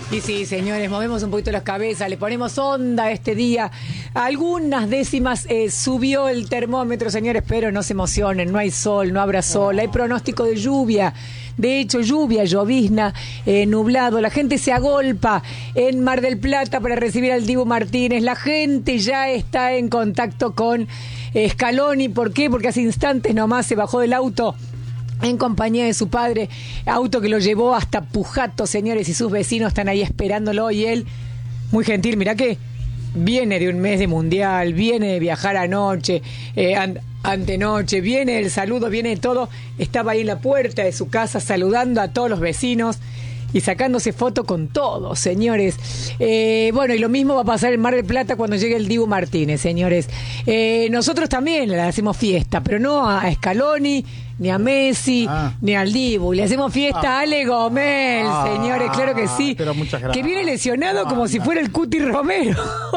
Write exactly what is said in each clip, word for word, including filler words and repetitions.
Y sí, señores, movemos un poquito las cabezas, le ponemos onda este día. Algunas décimas eh, subió el termómetro, señores, pero no se emocionen, no hay sol, no habrá sol, hay pronóstico de lluvia. De hecho, lluvia, llovizna, eh, nublado. La gente se agolpa en Mar del Plata para recibir al Dibu Martínez. La gente ya está en contacto con eh, Scaloni. ¿Por qué? Porque hace instantes nomás se bajó del auto en compañía de su padre, auto que lo llevó hasta Pujato, señores, y sus vecinos están ahí esperándolo, y él, muy gentil, mirá que viene de un mes de mundial, viene de viajar anoche, eh, an- antenoche, viene el saludo, viene de todo, estaba ahí en la puerta de su casa saludando a todos los vecinos y sacándose foto con todos, señores. Eh, bueno, y lo mismo va a pasar en Mar del Plata cuando llegue el Dibu Martínez, señores. Eh, nosotros también le hacemos fiesta, pero no a Scaloni, ni a Messi, ah. ni al Dibu. Le hacemos fiesta ah. a Ale Gómez, ah. señores, claro que sí. Pero muchas gracias. Que viene lesionado como si fuera el Cuti Romero.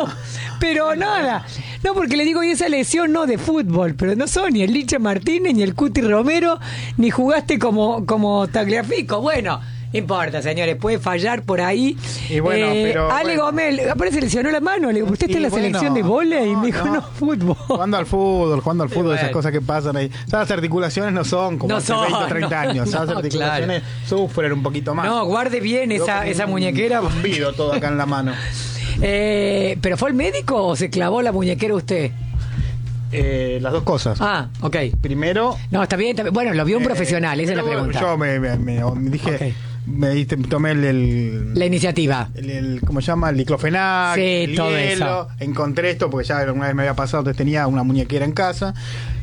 Pero nada, no, porque le digo, y esa lesión no de fútbol, pero no son ni el Licha Martínez, ni el Cuti Romero, ni jugaste como, como Tagliafico. Bueno, no importa, señores, puede fallar por ahí. Y bueno, eh, pero, Ale bueno. Gómez, aparece lesionó la mano. Le digo, ¿usted está en la bueno, selección de vóley? Y no, me dijo, no, no, fútbol. Jugando al fútbol, jugando al fútbol, bueno. esas cosas que pasan ahí. O sea, las articulaciones no son como no hace son, veinte o treinta no, años. O sea, no, las articulaciones claro. sufren un poquito más. No, guarde bien esa, esa muñequera. Zumbido todo acá en la mano. Eh, ¿Pero fue el médico o se clavó la muñequera usted? Eh, las dos cosas. Ah, ok. Primero... No, está bien, está bien. Bueno, lo vio un profesional, eh, esa es la pregunta. Yo me, me, me, me dije... Okay. Me diste, tomé el, el... La iniciativa. El, el, ¿Cómo se llama? El diclofenac, sí, el todo hielo. Eso. Encontré esto porque ya una vez me había pasado, entonces tenía una muñequera en casa.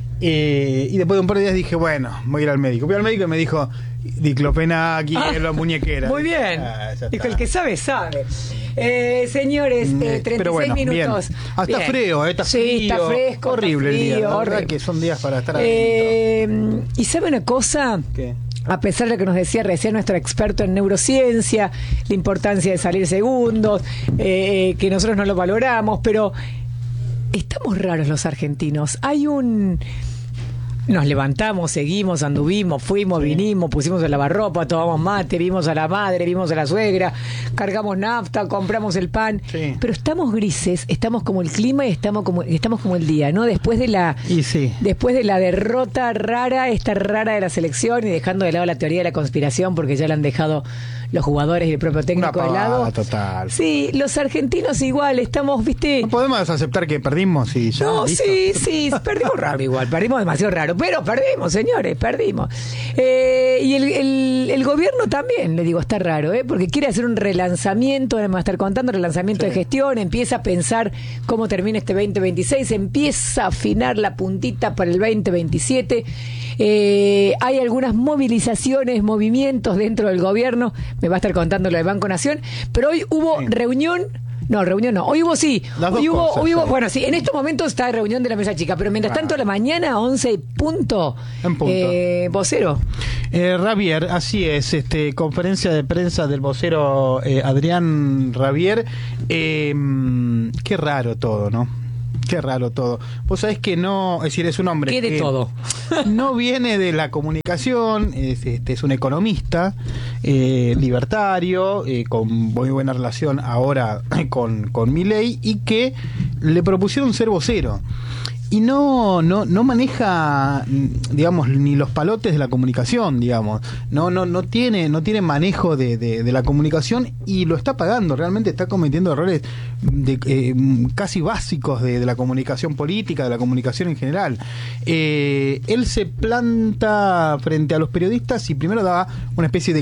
Eh, y después de un par de días dije, bueno, voy a ir al médico. Fui al médico y me dijo, diclofenac, hielo, ah, muñequera. Muy bien. Ah, dijo, el que sabe, sabe. Eh, señores, eh, treinta y seis bueno, minutos. Bien. Ah, está bien. frío, eh, está frío. Sí, está fresco. Horrible está frío, el día. La horrible. verdad que son días para estar eh, adentro. ¿Y sabe una cosa? ¿Qué? A pesar de lo que nos decía recién nuestro experto en neurociencia, la importancia de salir segundos, eh, que nosotros no lo valoramos, pero estamos raros los argentinos. Hay un... Nos levantamos, seguimos, anduvimos, fuimos, sí. vinimos, pusimos el lavarropa, tomamos mate, vimos a la madre, vimos a la suegra, cargamos nafta, compramos el pan, sí. pero estamos grises, estamos como el clima y estamos como estamos como el día, ¿no? Después de la y sí. después de la derrota rara, esta rara de la selección, y dejando de lado la teoría de la conspiración porque ya la han dejado los jugadores y el propio técnico de lado. Total. Sí, los argentinos igual, estamos, ¿viste? No podemos aceptar que perdimos y ya. No, ¿listo? sí, sí, perdimos raro igual, perdimos demasiado raro, pero perdimos, señores, perdimos. Eh, y el, el, el gobierno también, le digo, está raro, ¿eh? Porque quiere hacer un relanzamiento, me va a estar contando, relanzamiento sí. de gestión, empieza a pensar cómo termina este veinte veintiséis, empieza a afinar la puntita para el veinte veintisiete. Eh, hay algunas movilizaciones, movimientos dentro del gobierno, me va a estar contando lo de Banco Nación, pero hoy hubo sí. reunión. No, reunión no. Hoy hubo sí. Las hoy hubo, cosas, hoy hubo sí. bueno, sí, en estos momentos está reunión de la mesa chica, pero mientras claro. tanto a la mañana, once punto, en punto. Eh, vocero. Eh, Ravier, así es, este conferencia de prensa del vocero eh, Adrián Ravier. Eh, qué raro todo, ¿no? Qué raro todo. Vos sabés que no, es decir, es un hombre ¿Qué de que todo? no viene de la comunicación, es, este, es un economista eh, libertario, eh, con muy buena relación ahora con, con Milei, y que le propusieron ser vocero. Y no, no, no maneja, digamos, ni los palotes de la comunicación, digamos. No, no, no tiene, no tiene manejo de, de, de la comunicación, y lo está pagando. Realmente está cometiendo errores de, eh, casi básicos de, de la comunicación política, de la comunicación en general. Eh, él se planta frente a los periodistas y primero da una especie de